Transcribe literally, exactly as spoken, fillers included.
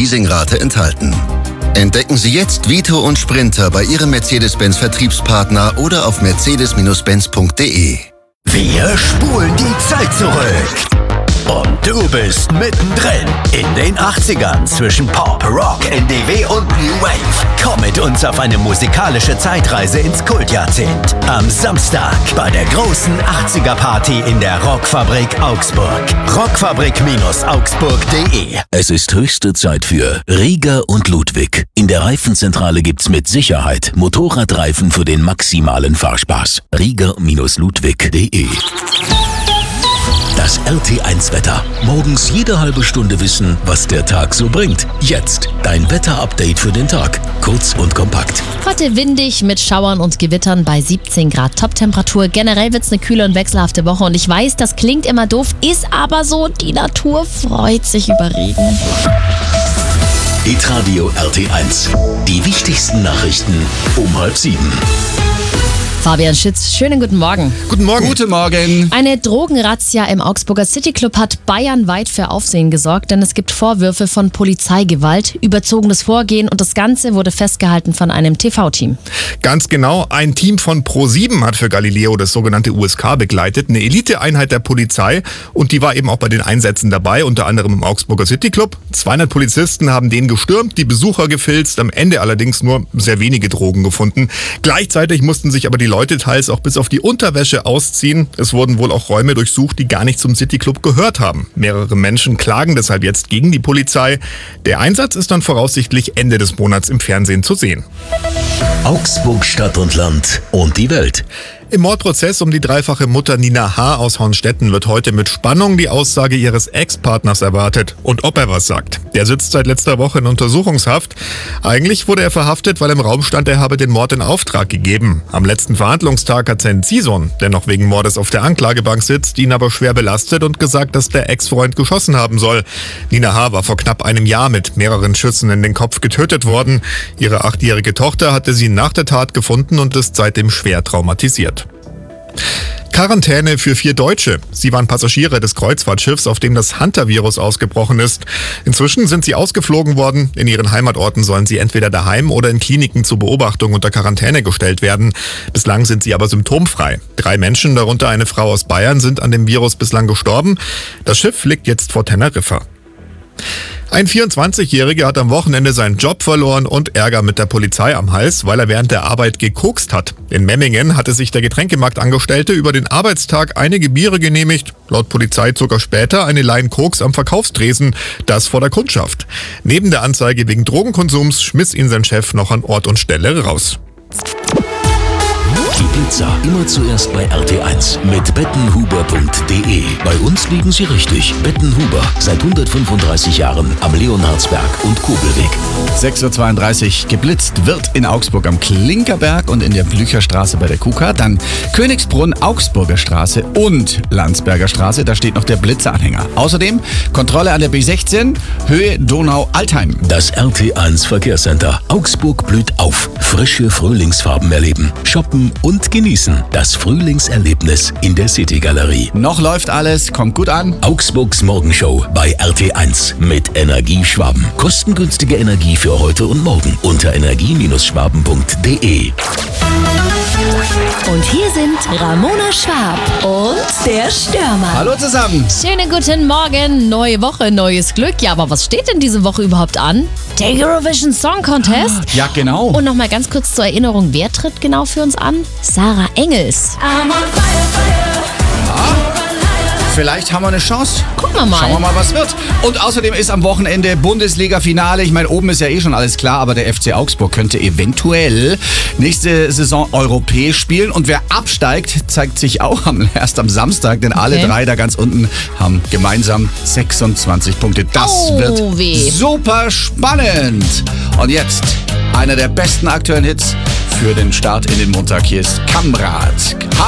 Leasingrate enthalten. Entdecken Sie jetzt Vito und Sprinter bei Ihrem Mercedes-Benz-Vertriebspartner oder auf mercedes Benz punkt de. Wir spulen die Zeit zurück. Und du bist mittendrin in den achtzigern zwischen Pop, Rock, N D W und New Wave. Komm mit uns auf eine musikalische Zeitreise ins Kultjahrzehnt. Am Samstag bei der großen achtziger-Party in der Rockfabrik Augsburg. rockfabrik Augsburg punkt de. Es ist höchste Zeit für Rieger und Ludwig. In der Reifenzentrale gibt's mit Sicherheit Motorradreifen für den maximalen Fahrspaß. Rieger Ludwig punkt de. Das R T eins Wetter. Morgens jede halbe Stunde wissen, was der Tag so bringt. Jetzt dein Wetter-Update für den Tag. Kurz und kompakt. Heute windig mit Schauern und Gewittern bei siebzehn Grad Toptemperatur. Generell wird's eine kühle und wechselhafte Woche. Und ich weiß, das klingt immer doof, ist aber so. Die Natur freut sich über Regen. Hitradio R T eins. Die wichtigsten Nachrichten um halb sieben. Fabian Schütz, schönen guten Morgen. Guten Morgen. Guten Morgen. Eine Drogenrazzia im Augsburger Cityclub hat bayernweit für Aufsehen gesorgt, denn es gibt Vorwürfe von Polizeigewalt, überzogenes Vorgehen und das Ganze wurde festgehalten von einem T V-Team. Ganz genau, ein Team von Pro sieben hat für Galileo das sogenannte U S K begleitet, eine Eliteeinheit der Polizei, und die war eben auch bei den Einsätzen dabei, unter anderem im Augsburger Cityclub. zweihundert Polizisten haben den gestürmt, die Besucher gefilzt, am Ende allerdings nur sehr wenige Drogen gefunden. Gleichzeitig mussten sich aber die Leute teils auch bis auf die Unterwäsche ausziehen. Es wurden wohl auch Räume durchsucht, die gar nicht zum Cityclub gehört haben. Mehrere Menschen klagen deshalb jetzt gegen die Polizei. Der Einsatz ist dann voraussichtlich Ende des Monats im Fernsehen zu sehen. Augsburg Stadt und Land und die Welt. Im Mordprozess um die dreifache Mutter Nina H. aus Hornstetten wird heute mit Spannung die Aussage ihres Ex-Partners erwartet und ob er was sagt. Der sitzt seit letzter Woche in Untersuchungshaft. Eigentlich wurde er verhaftet, weil im Raum stand, er habe den Mord in Auftrag gegeben. Am letzten Verhandlungstag hat sein Ziehsohn, der noch wegen Mordes auf der Anklagebank sitzt, ihn aber schwer belastet und gesagt, dass der Ex-Freund geschossen haben soll. Nina H. war vor knapp einem Jahr mit mehreren Schüssen in den Kopf getötet worden. Ihre achtjährige Tochter hatte sie nach der Tat gefunden und ist seitdem schwer traumatisiert. Quarantäne für vier Deutsche. Sie waren Passagiere des Kreuzfahrtschiffs, auf dem das Hunter-Virus ausgebrochen ist. Inzwischen sind sie ausgeflogen worden. In ihren Heimatorten sollen sie entweder daheim oder in Kliniken zur Beobachtung unter Quarantäne gestellt werden. Bislang sind sie aber symptomfrei. Drei Menschen, darunter eine Frau aus Bayern, sind an dem Virus bislang gestorben. Das Schiff liegt jetzt vor Teneriffa. Ein vierundzwanzigjähriger hat am Wochenende seinen Job verloren und Ärger mit der Polizei am Hals, weil er während der Arbeit gekokst hat. In Memmingen hatte sich der Getränkemarktangestellte über den Arbeitstag einige Biere genehmigt. Laut Polizei zog er später eine Line Koks am Verkaufstresen, das vor der Kundschaft. Neben der Anzeige wegen Drogenkonsums schmiss ihn sein Chef noch an Ort und Stelle raus. Die Pizza immer zuerst bei R T eins mit bettenhuber punkt de. Bei uns liegen Sie richtig. Bettenhuber, seit hundertfünfunddreißig Jahren am Leonhardsberg und Kobelweg. sechs Uhr zweiunddreißig, geblitzt wird in Augsburg am Klinkerberg und in der Blücherstraße bei der Q K. Dann Königsbrunn, Augsburger Straße und Landsberger Straße, da steht noch der Blitzeranhänger. Außerdem Kontrolle an der B sechzehn, Höhe Donau-Altheim. Das R T eins Verkehrscenter. Augsburg blüht auf. Frische Frühlingsfarben erleben. Shoppen und genießen das Frühlingserlebnis in der City-Galerie. Noch läuft alles, kommt gut an. Augsburgs Morgenshow bei R T eins mit Energie Schwaben. Kostengünstige Energie für heute und morgen unter energie schwaben punkt de. Und hier sind Ramona Schwab und der Stürmer. Hallo zusammen. Schönen guten Morgen, neue Woche, neues Glück. Ja, aber was steht denn diese Woche überhaupt an? Der Eurovision Song Contest. Ja, genau. Und nochmal ganz kurz zur Erinnerung, wer tritt genau für uns an? Sarah Engels. I'm on fire, fire. Vielleicht haben wir eine Chance. Gucken wir mal. Schauen wir mal, was wird. Und außerdem ist am Wochenende Bundesliga-Finale. Ich meine, oben ist ja eh schon alles klar, aber der F C Augsburg könnte eventuell nächste Saison europäisch spielen. Und wer absteigt, zeigt sich auch am, erst am Samstag, denn alle Okay. drei da ganz unten haben gemeinsam sechsundzwanzig Punkte. Das Oh, wird weh. super spannend. Und jetzt einer der besten aktuellen Hits für den Start in den Montag. Hier ist Kamrat.